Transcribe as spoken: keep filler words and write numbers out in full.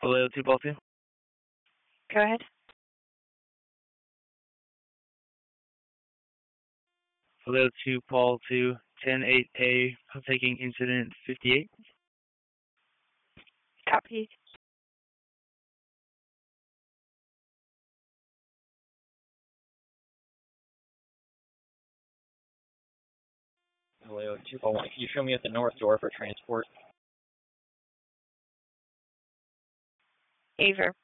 Hello, two Paul two. Go ahead. Hello, two Paul two. ten eight A, taking incident fifty-eight. Copy. Hello, two Paul one. Can you show me at the north door for transport? Aver.